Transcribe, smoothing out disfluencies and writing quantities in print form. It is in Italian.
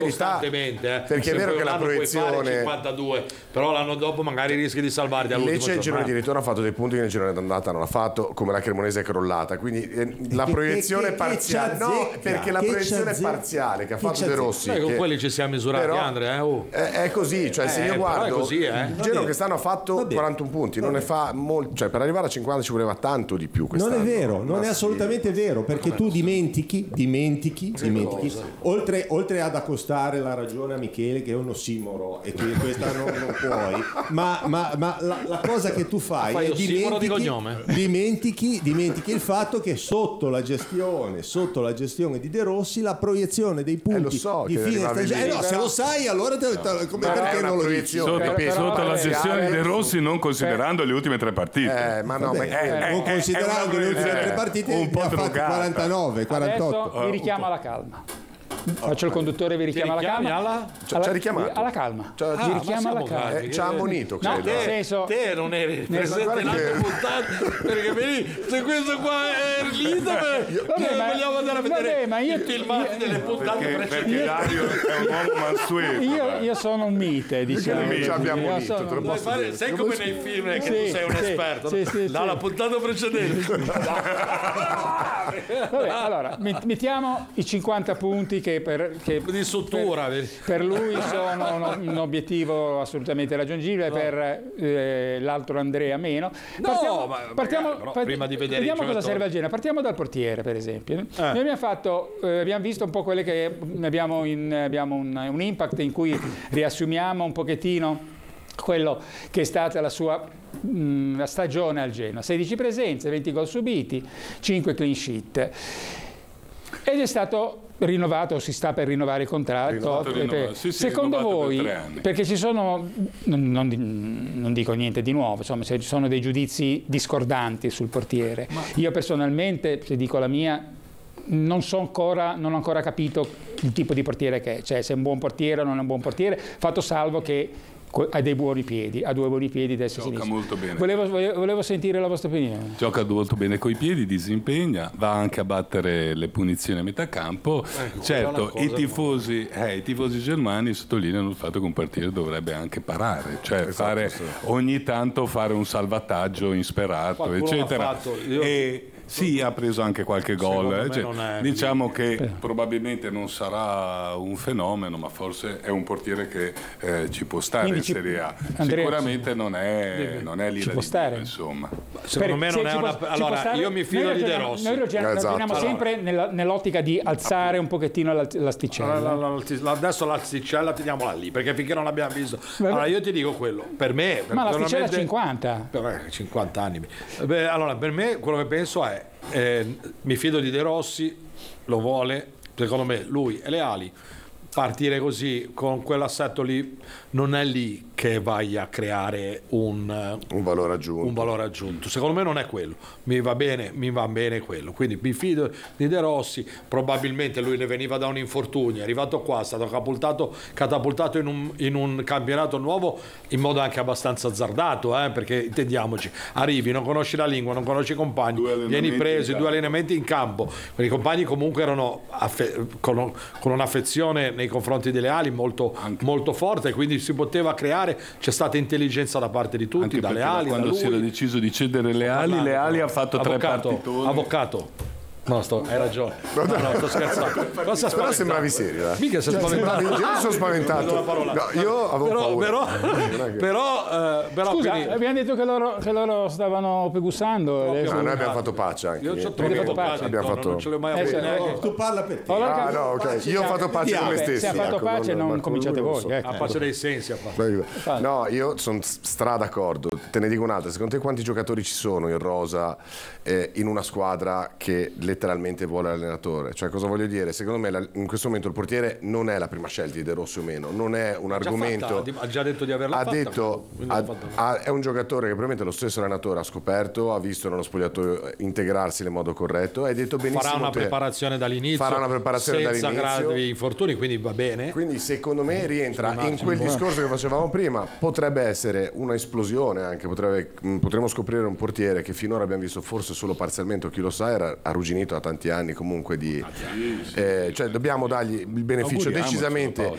costantemente, perché è vero che la proiezione 52, però l'anno dopo magari rischi di salvarti all'ultimo. Lecce il girone di ritorno ha fatto dei punti che nel girone d'andata non ha fatto, come la Cremonese è crollata, quindi la proiezione parziale perché la proiezione parziale che ha fatto De Rossi con quelli ci siamo misurati, però, Andrea, è così, cioè se io guardo così, il Genoa quest'anno ha fatto 41 punti, non ne fa molto, cioè per arrivare a 50 ci voleva tanto di più quest'anno. Non è vero, non è assolutamente vero, perché tu dimentichi oltre ad accostare la ragione a Michele che è un ossimoro e tu questa non puoi, ma la cosa che tu fai è dimentichi il fatto che sotto la gestione di De Rossi la proiezione dei punti di fine stagione, se lo sai allora perché non lo dici? Sotto la gestione di De Rossi, non considerando le ultime 3 partite, non considerando le ultime 3 partite, un po' ne ha fatti 49, 48. Adesso vi richiamo alla calma. Faccio il conduttore, vi richiama alla calma. Ci ha richiamato alla calma. Vi richiama alla calma. Ci ha ammonito, credo. Nel senso, te non eri presente nella puntata, perché vedi, se questo qua è lì vogliamo andare a vedere i filmati delle puntate perché precedenti. Dario è un uomo mansueto. io sono un mite, diciamo. Ci abbiamo ammonito, te lo posso dire. Sai come nei film che tu sei un esperto dalla puntata precedente. Vabbè, allora mettiamo i 50 punti che di struttura per lui sono un obiettivo assolutamente raggiungibile, per l'altro Andrea meno. Prima di vedere, vediamo cosa serve al Genoa. Partiamo dal portiere, per esempio. Noi abbiamo visto un po' quelle che abbiamo un impact in cui riassumiamo un pochettino quello che è stata la sua la stagione al Genoa: 16 presenze, 20 gol subiti, 5 clean sheet, ed è stato rinnovato, si sta per rinnovare il contratto. Secondo voi, perché ci sono, non dico niente di nuovo, insomma, se ci sono dei giudizi discordanti sul portiere, io personalmente, se dico la mia, non ho ancora capito il tipo di portiere che è, cioè se è un buon portiere o non è un buon portiere, fatto salvo che ha due buoni piedi destra e sinistra. Molto bene. Volevo sentire la vostra opinione. Gioca molto bene coi piedi, disimpegna, va anche a battere le punizioni a metà campo. Certo, i tifosi germani sottolineano il fatto che un portiere dovrebbe anche parare, cioè ogni tanto fare un salvataggio insperato, eccetera. Sì, ha preso anche qualche gol. Diciamo che probabilmente non sarà un fenomeno, ma forse è un portiere che ci può stare. Quindi in Serie A. Andrea, sicuramente non è lì da dire, insomma. Secondo me non è una. Allora, io mi fido di De Rossi. Noi ragioniamo sempre nell'ottica di alzare un pochettino l'asticella. Adesso l'asticella teniamola lì, perché finché non l'abbiamo visto. Allora, io ti dico quello. Per me, ma l'asticella 50. 50 anni. Allora, per me quello che penso è mi fido di De Rossi, lo vuole, secondo me lui e le ali. Partire così con quell'assetto lì non è lì che vai a creare un valore aggiunto. Secondo me non è quello. Mi va bene quello. Quindi mi fido di De Rossi. Probabilmente lui ne veniva da un infortunio, è arrivato qua, è stato catapultato in un campionato nuovo in modo anche abbastanza azzardato, perché intendiamoci, arrivi, non conosci la lingua, non conosci i compagni, vieni preso 2 allenamenti in campo. I compagni comunque erano con un'affezione nei confronti delle ali molto forte, quindi si poteva creare, c'è stata intelligenza da parte di tutti, dalle ali, quando si era deciso di cedere le ali ha fatto 3 partitoni. Avvocato. No, hai ragione. No, sto scherzando. Però sembravi serio. Mica sei spaventato. Io sono spaventato. Io avevo paura. Però scusa, abbiamo detto che loro stavano pegussando. Noi abbiamo fatto pace anche. Io ci ho fatto pace. Non ce l'ho mai avuto neanche. Tu parla per te. No, ok. Io ho fatto pace con me stesso. Se ha fatto pace non cominciate voi. A pace dei sensi. No, io sono d'accordo. Te ne dico un'altra. Secondo te quanti giocatori ci sono in rosa in una squadra che letteralmente vuole l'allenatore? Cioè, cosa voglio dire? Secondo me in questo momento il portiere non è la prima scelta di De Rossi o meno, non è un argomento. Ha già detto di averla fatta. È un giocatore che probabilmente lo stesso allenatore ha scoperto, ha visto nello spogliatoio integrarsi nel modo corretto, hai detto benissimo. Farà una preparazione dall'inizio, senza gravi infortuni, quindi va bene. Quindi secondo me rientra in quel discorso che facevamo prima. Potrebbe essere una esplosione anche, potremmo scoprire un portiere che finora abbiamo visto forse solo parzialmente, o chi lo sa, era arrugginito da tanti anni comunque cioè dobbiamo dargli il beneficio decisamente